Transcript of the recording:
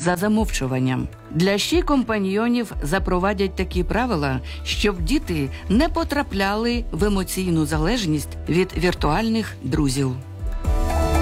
за замовчуванням. Для ще компаньйонів запровадять такі правила, щоб діти не потрапляли в емоційну залежність від віртуальних друзів.